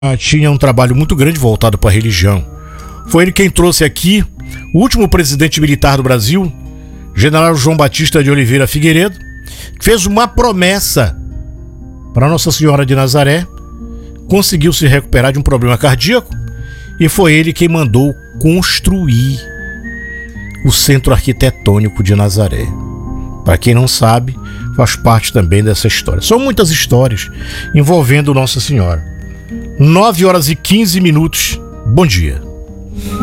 tinha um trabalho muito grande voltado para a religião. Foi ele quem trouxe aqui o último presidente militar do Brasil, General João Batista de Oliveira Figueiredo, que fez uma promessa para Nossa Senhora de Nazaré, conseguiu se recuperar de um problema cardíaco e foi ele quem mandou construir o centro arquitetônico de Nazaré. Para quem não sabe, faz parte também dessa história. São muitas histórias envolvendo Nossa Senhora. 9h15. Bom dia.